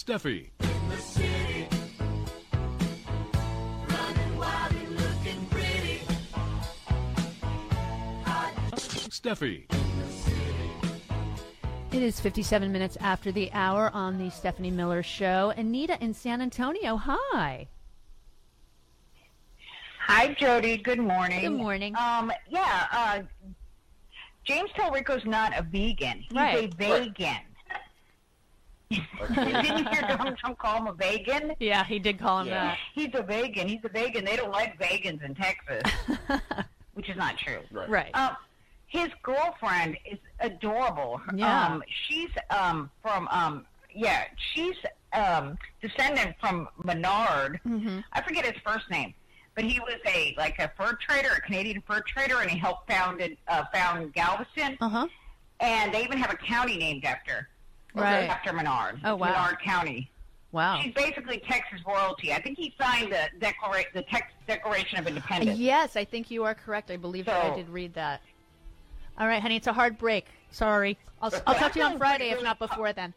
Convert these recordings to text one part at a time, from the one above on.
Steffi. In the city, running wild and looking pretty. Steffi. It is 57 minutes after the hour on the Stephanie Miller Show. Anita in San Antonio, hi. Hi, Jody. Good morning. Good morning. James Talrico's not a vegan. He's Right. a vegan. Didn't you hear Donald Trump call him a vegan? Yeah, he did call him that. He's a vegan. He's a vegan. They don't like vegans in Texas, which is not true. Right. His girlfriend is adorable. Yeah. She's she's descendant from Menard. Mm-hmm. I forget his first name, but he was a fur trader, a Canadian fur trader, and he helped found Galveston. Uh-huh. And they even have a county named after Menard. Oh, wow. Menard County. Wow. She's basically Texas royalty. I think he signed the Texas Declaration of Independence. Yes, I think you are correct. I believe that I did read that. All right, honey, it's a hard break. Sorry. I'll talk to you on Friday, if not before then.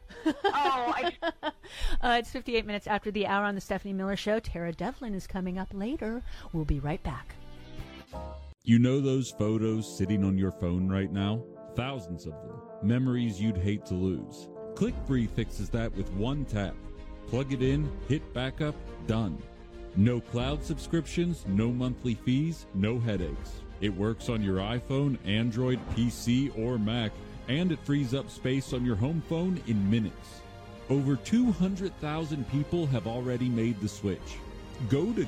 It's 58 minutes after the hour on the Stephanie Miller Show. Tara Devlin is coming up later. We'll be right back. You know those photos sitting on your phone right now? Thousands of them. Memories you'd hate to lose. ClickFree fixes that with one tap. Plug it in, hit backup, done. No cloud subscriptions, no monthly fees, no headaches. It works on your iPhone, Android, PC, or Mac, and it frees up space on your home phone in minutes. Over 200,000 people have already made the switch. Go to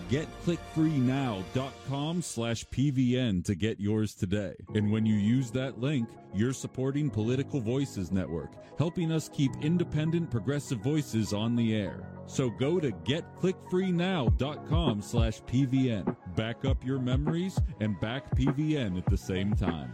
getclickfreenow.com/PVN to get yours today. And when you use that link, you're supporting Political Voices Network, helping us keep independent progressive voices on the air. So go to getclickfreenow.com/PVN. Back up your memories and back PVN at the same time.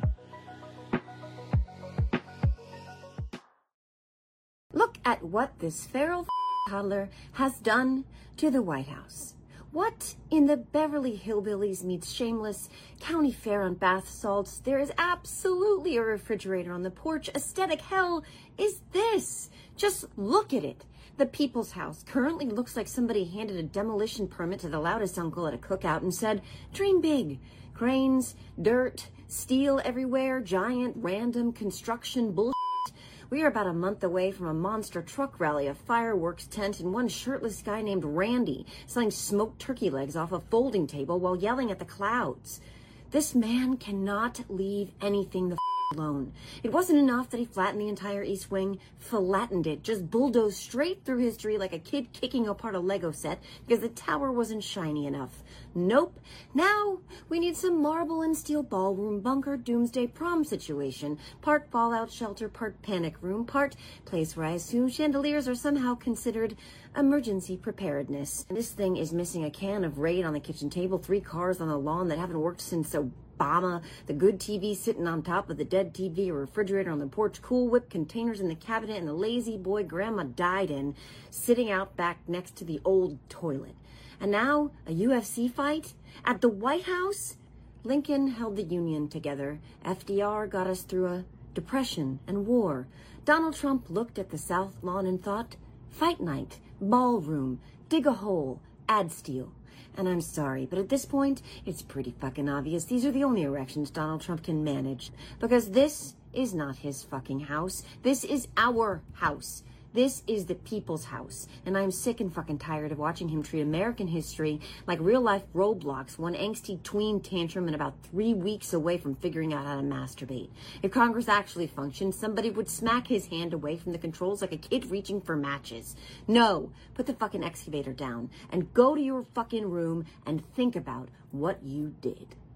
Look at what this feral toddler has done to the White House. What in the Beverly Hillbillies meets Shameless County Fair on bath salts? There is absolutely a refrigerator on the porch. Aesthetic hell is this? Just look at it. The People's House currently looks like somebody handed a demolition permit to the loudest uncle at a cookout and said, dream big. Cranes, dirt, steel everywhere, giant random construction bullshit. We are about a month away from a monster truck rally, a fireworks tent, and one shirtless guy named Randy selling smoked turkey legs off a folding table while yelling at the clouds. This man cannot leave anything the alone. It wasn't enough that he flattened the entire East Wing, flattened it, just bulldozed straight through history like a kid kicking apart a Lego set because the tower wasn't shiny enough. Nope. Now we need some marble and steel ballroom bunker doomsday prom situation. Part fallout shelter, part panic room, part place where I assume chandeliers are somehow considered emergency preparedness. And this thing is missing a can of Raid on the kitchen table, 3 cars on the lawn that haven't worked since Obama, the good TV sitting on top of the dead TV, a refrigerator on the porch, Cool Whip containers in the cabinet, and the lazy boy Grandma died in sitting out back next to the old toilet. And now a UFC fight at the White House? Lincoln held the Union together. FDR got us through a depression and war. Donald Trump looked at the South Lawn and thought, fight night, ballroom, dig a hole, ad steal. And I'm sorry, but at this point, it's pretty fucking obvious these are the only erections Donald Trump can manage. Because this is not his fucking house. This is our house. This is the people's house. And I'm sick and fucking tired of watching him treat American history like real-life Roblox, one angsty tween tantrum and about 3 weeks away from figuring out how to masturbate. If Congress actually functioned, somebody would smack his hand away from the controls like a kid reaching for matches. No, put the fucking excavator down and go to your fucking room and think about what you did.